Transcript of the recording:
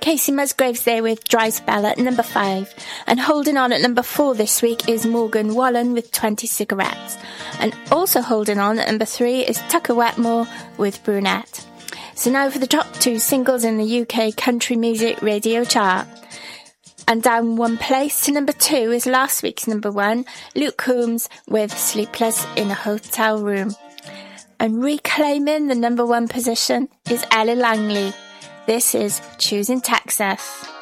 Casey Musgraves there with Dry Spell at number 5. And holding on at number 4 this week is Morgan Wallen with 20 Cigarettes. And also holding on at number 3 is Tucker Wetmore with Brunette. So now for the top 2 singles in the UK country music radio chart. And down 1 place to number 2 is last week's number 1, Luke Combs with Sleepless in a Hotel Room. And reclaiming the number 1 position is Ella Langley. This is Choosing Texas.